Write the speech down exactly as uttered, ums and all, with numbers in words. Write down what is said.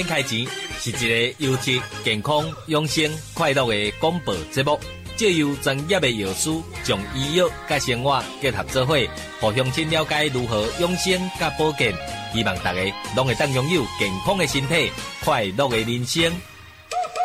开钱是一个优质、健康、养生、快乐的广播节目，借由专业的药师将医药甲生活结合做伙，互乡亲了解如何养生甲保健。希望大家拢会当拥有健康的身体、快乐的人生。